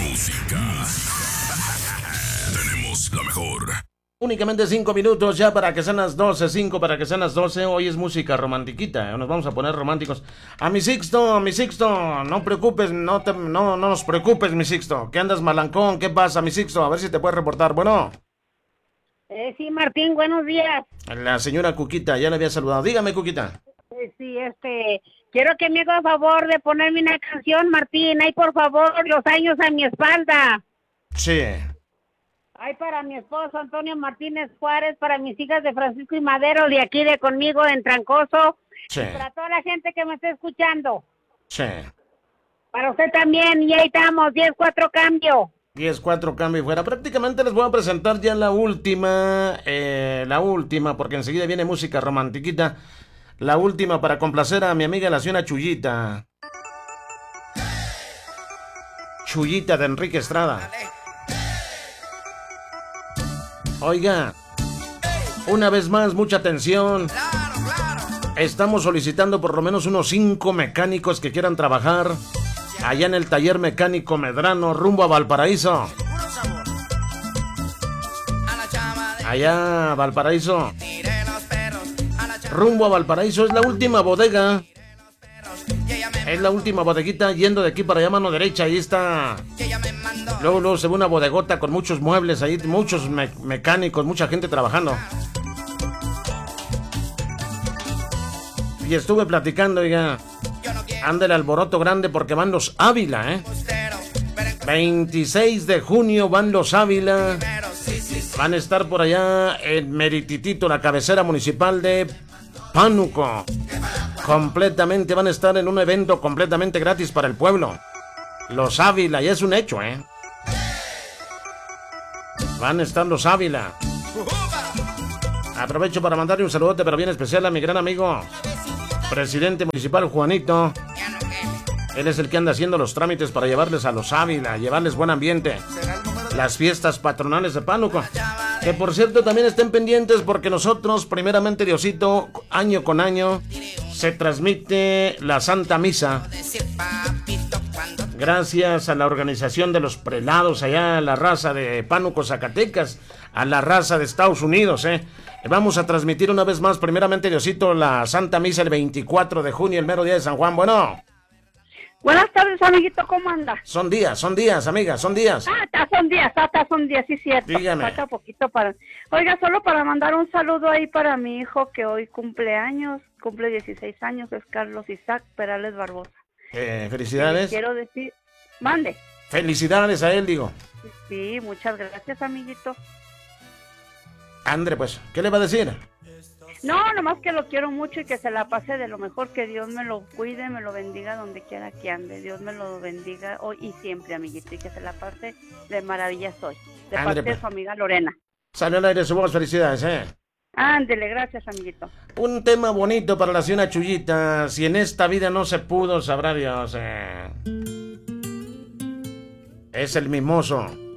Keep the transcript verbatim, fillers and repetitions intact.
música. Tenemos la mejor. Únicamente cinco minutos ya para que sean las doce, cinco para que sean las doce. Hoy es música romantiquita, nos vamos a poner románticos. A mi Sixto, a mi Sixto, no preocupes, no, te, no, no nos preocupes, mi Sixto. ¿Qué andas malancón? ¿Qué pasa, mi Sixto? A ver si te puedes reportar. Bueno. Eh, sí, Martín, buenos días. La señora Cuquita, ya le había saludado. Dígame, Cuquita. Eh, sí, este, quiero que me haga favor de ponerme una canción, Martín. Ay, por favor, los años a mi espalda. Sí. Ay, para mi esposo Antonio Martínez Juárez, para mis hijas de Francisco y Madero, de aquí de conmigo en Trancoso. Sí. Y para toda la gente que me está escuchando. Sí. Para usted también, y ahí estamos, diez cuatro cambio. diez cuatro cambio y fuera. Prácticamente les voy a presentar ya la última, eh, la última, porque enseguida viene música romantiquita. La última para complacer a mi amiga la señora Chuyita. Chuyita de Enrique Estrada. Oiga, una vez más, mucha atención. Estamos solicitando por lo menos unos cinco mecánicos que quieran trabajar allá en el taller mecánico Medrano, rumbo a Valparaíso. Allá, Valparaíso. Rumbo a Valparaíso, es la última bodega. Es la última bodeguita yendo de aquí para allá, mano derecha. Ahí está. Luego, luego se ve una bodegota con muchos muebles ahí, muchos me- mecánicos, mucha gente trabajando. Y estuve platicando, oiga. Anda el alboroto grande porque van los Ávila, ¿eh? veintiséis de junio van los Ávila. Van a estar por allá en Merititito, la cabecera municipal de Pánuco. Completamente, van a estar en un evento completamente gratis para el pueblo. Los Ávila, y es un hecho, ¿eh? Van a estar los Ávila. Aprovecho para mandarle un saludote, pero bien especial a mi gran amigo, presidente municipal Juanito. Él es el que anda haciendo los trámites para llevarles a los Ávila, llevarles buen ambiente. Las fiestas patronales de Pánuco. Que por cierto también estén pendientes porque nosotros, primeramente Diosito, año con año, se transmite la Santa Misa. Gracias a la organización de los prelados allá, a la raza de Pánuco, Zacatecas, a la raza de Estados Unidos, eh. Vamos a transmitir una vez más, primeramente Diosito, la Santa Misa el veinticuatro de junio, el mero día de San Juan. Bueno. Buenas tardes, amiguito, ¿cómo anda? Son días, son días, amiga, son días. Ah, ta son días, ah, ta son días, sí, cierto. Dígame. Falta poquito para... Oiga, solo para mandar un saludo ahí para mi hijo que hoy cumple años, cumple dieciséis años, es Carlos Isaac Perales Barbosa. Eh, felicidades. Y quiero decir, mande. Felicidades a él, digo. Sí, muchas gracias, amiguito. Andre, pues, ¿qué le va a decir? No, nomás que lo quiero mucho y que se la pase de lo mejor, que Dios me lo cuide, me lo bendiga donde quiera que ande. Dios me lo bendiga hoy y siempre, amiguito, y que se la pase de maravillas hoy. De Andre, parte pues. de su amiga Lorena. Salió al aire su voz, felicidades, eh. Ándele, gracias, amiguito. Un tema bonito para la señora Chuyita. Si en esta vida no se pudo, sabrá Dios, eh. Es el mimoso.